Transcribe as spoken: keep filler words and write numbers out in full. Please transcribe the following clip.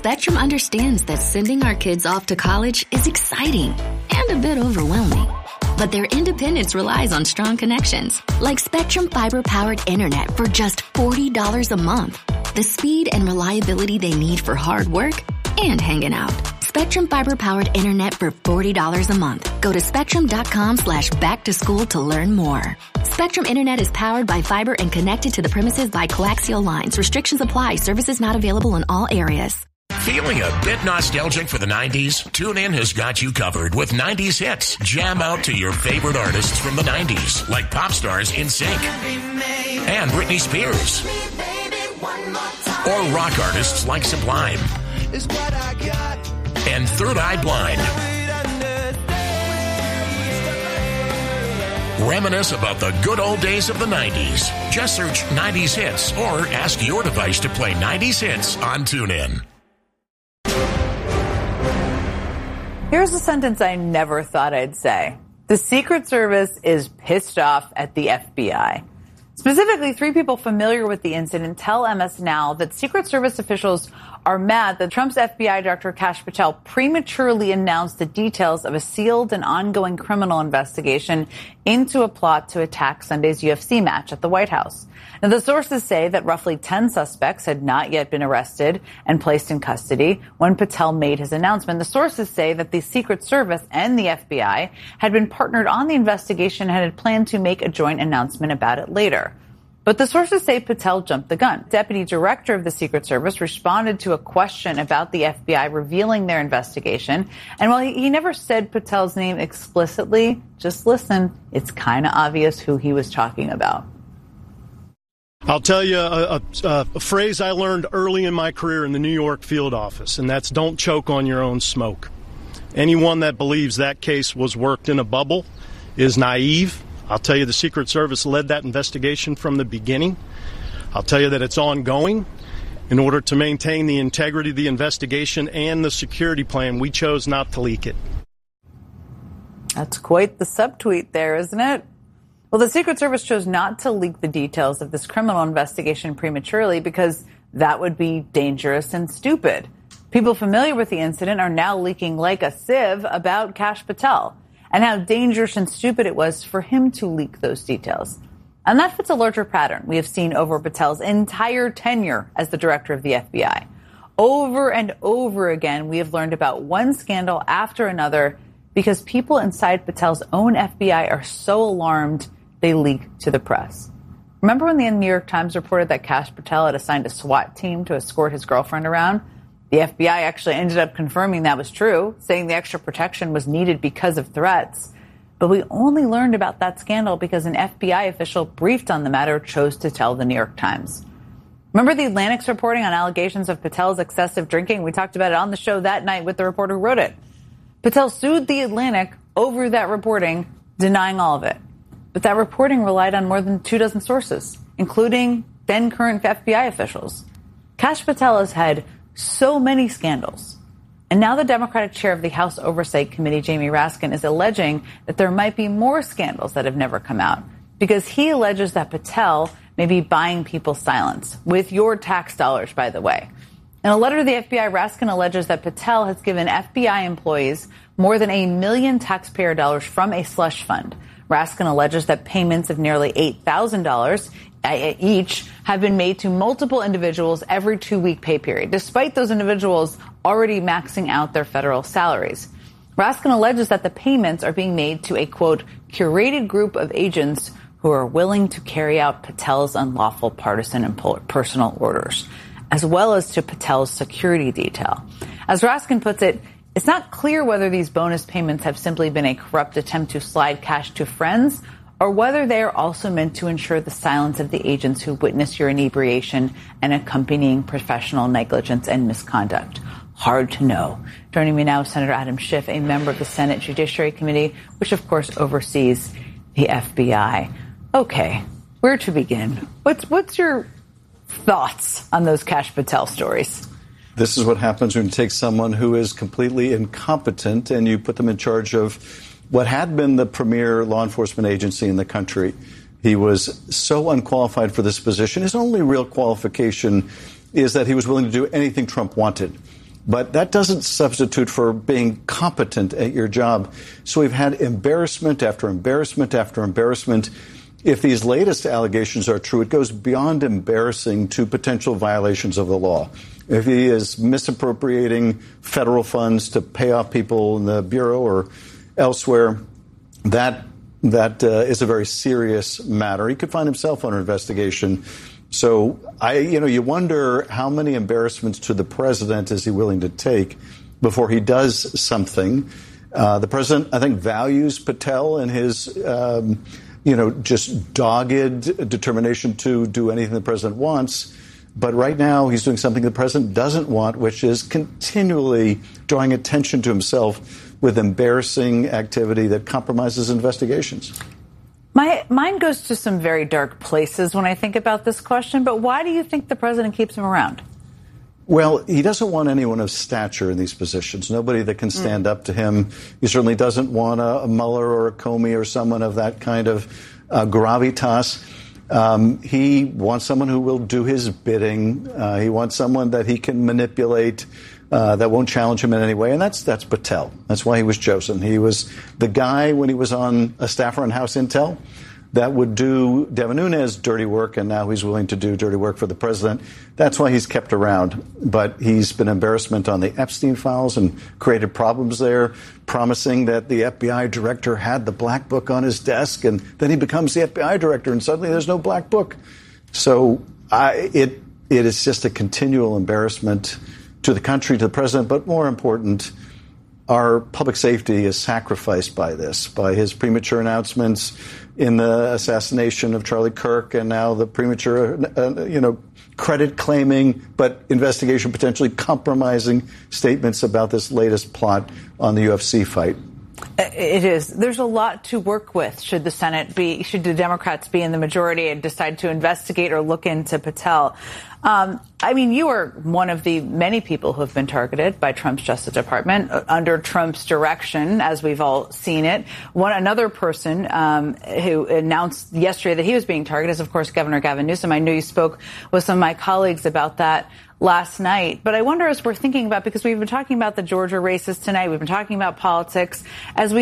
Spectrum understands that sending our kids off to college is exciting and a bit overwhelming. But their independence relies on strong connections, like Spectrum fiber-powered internet for just forty dollars a month. The speed and reliability they need for hard work and hanging out. Spectrum fiber-powered internet for forty dollars a month. Go to spectrum.com slash back to school to learn more. Spectrum Internet is powered by fiber and connected to the premises by coaxial lines. Restrictions apply. Services not available in all areas. Feeling a bit nostalgic for the nineties? TuneIn has got you covered with nineties hits. Jam out to your favorite artists from the nineties, like pop stars NSYNC and Britney Spears, or rock artists like Sublime and Third Eye Blind. Reminisce about the good old days of the nineties. Just search nineties hits or ask your device to play nineties hits on TuneIn. Here's a sentence I never thought I'd say. The Secret Service is pissed off at the F B I. Specifically, three people familiar with the incident tell M S Now that Secret Service officials are mad that Trump's F B I Director Kash Patel prematurely announced the details of a sealed and ongoing criminal investigation into a plot to attack Sunday's U F C match at the White House. Now, the sources say that roughly ten suspects had not yet been arrested and placed in custody when Patel made his announcement. The sources say that the Secret Service and the F B I had been partnered on the investigation and had planned to make a joint announcement about it later. But the sources say Patel jumped the gun. Deputy Director of the Secret Service responded to a question about the F B I revealing their investigation. And while he, he never said Patel's name explicitly, just listen, it's kind of obvious who he was talking about. I'll tell you a, a, a phrase I learned early in my career in the New York field office, and that's don't choke on your own smoke. Anyone that believes that case was worked in a bubble is naive. I'll tell you the Secret Service led that investigation from the beginning. I'll tell you that it's ongoing. In order to maintain the integrity of the investigation and the security plan, we chose not to leak it. That's quite the subtweet there, isn't it? Well, the Secret Service chose not to leak the details of this criminal investigation prematurely because that would be dangerous and stupid. People familiar with the incident are now leaking like a sieve about Kash Patel and how dangerous and stupid it was for him to leak those details. And that fits a larger pattern we have seen over Patel's entire tenure as the director of the F B I. Over and over again, we have learned about one scandal after another because people inside Patel's own F B I are so alarmed they leak to the press. Remember when the New York Times reported that Kash Patel had assigned a SWAT team to escort his girlfriend around? The F B I actually ended up confirming that was true, saying the extra protection was needed because of threats. But we only learned about that scandal because an F B I official briefed on the matter chose to tell the New York Times. Remember the Atlantic's reporting on allegations of Patel's excessive drinking? We talked about it on the show that night with the reporter who wrote it. Patel sued the Atlantic over that reporting, denying all of it. But that reporting relied on more than two dozen sources, including then current F B I officials. Kash Patel has had so many scandals. And now the Democratic chair of the House Oversight Committee, Jamie Raskin, is alleging that there might be more scandals that have never come out because he alleges that Patel may be buying people's silence with your tax dollars, by the way. In a letter to the F B I, Raskin alleges that Patel has given F B I employees more than a million taxpayer dollars from a slush fund. Raskin alleges that payments of nearly eight thousand dollars each have been made to multiple individuals every two-week pay period, despite those individuals already maxing out their federal salaries. Raskin alleges that the payments are being made to a, quote, curated group of agents who are willing to carry out Patel's unlawful partisan and personal orders, as well as to Patel's security detail. As Raskin puts it, it's not clear whether these bonus payments have simply been a corrupt attempt to slide cash to friends or whether they are also meant to ensure the silence of the agents who witness your inebriation and accompanying professional negligence and misconduct. Hard to know. Joining me now is Senator Adam Schiff, a member of the Senate Judiciary Committee, which of course oversees the F B I. Okay, where to begin? What's what's your thoughts on those Kash Patel stories? This is what happens when you take someone who is completely incompetent and you put them in charge of what had been the premier law enforcement agency in the country. He was so unqualified for this position. His only real qualification is that he was willing to do anything Trump wanted. But that doesn't substitute for being competent at your job. So we've had embarrassment after embarrassment after embarrassment. If these latest allegations are true, it goes beyond embarrassing to potential violations of the law. If he is misappropriating federal funds to pay off people in the Bureau or elsewhere, that that uh, is a very serious matter. He could find himself under investigation. So, I, you know, you wonder how many embarrassments to the president is he willing to take before he does something. Uh, the president, I think, values Patel and his, um, you know, just dogged determination to do anything the president wants. But right now he's doing something the president doesn't want, which is continually drawing attention to himself with embarrassing activity that compromises investigations. My mind goes to some very dark places when I think about this question, but why do you think the president keeps him around? Well, he doesn't want anyone of stature in these positions, nobody that can stand mm. up to him. He certainly doesn't want a, a Mueller or a Comey or someone of that kind of uh, gravitas. Um, he wants someone who will do his bidding. Uh, he wants someone that he can manipulate, uh, that won't challenge him in any way. And that's that's Patel. That's why he was chosen. He was the guy when he was on a staffer on House Intel that would do Devin Nunes dirty work, and now he's willing to do dirty work for the president. That's why he's kept around. But he's been embarrassment on the Epstein files and created problems there, promising that the F B I director had the black book on his desk, and then he becomes the F B I director, and suddenly there's no black book. So I, it it is just a continual embarrassment to the country, to the president, but more important, our public safety is sacrificed by this, by his premature announcements in the assassination of Charlie Kirk, and now the premature, uh, you know, credit claiming, but investigation potentially compromising statements about this latest plot on the U F C fight. It is. There's a lot to work with. Should the Senate be, should the Democrats be in the majority and decide to investigate or look into Patel? Um, I mean, you are one of the many people who have been targeted by Trump's Justice Department under Trump's direction, as we've all seen it. One another person um, who announced yesterday that he was being targeted is, of course, Governor Gavin Newsom. I know you spoke with some of my colleagues about that last night. But I wonder, as we're thinking about, because we've been talking about the Georgia races tonight, we've been talking about politics, as we